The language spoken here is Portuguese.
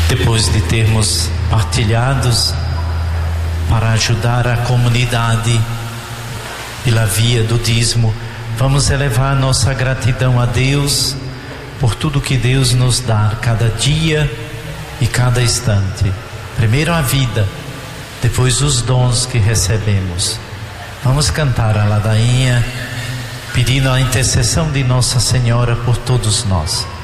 Depois de termos partilhados para ajudar a comunidade pela via do dízimo, vamos elevar nossa gratidão a Deus por tudo que Deus nos dá cada dia e cada instante. Primeiro a vida, depois os dons que recebemos. Vamos cantar a ladainha pedindo a intercessão de Nossa Senhora por todos nós.